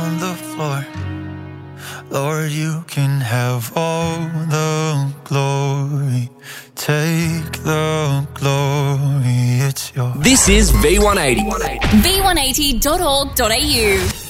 on the floor. Lord, you can have all the glory. Take the glory, it's yours. This is V180. V180.org.au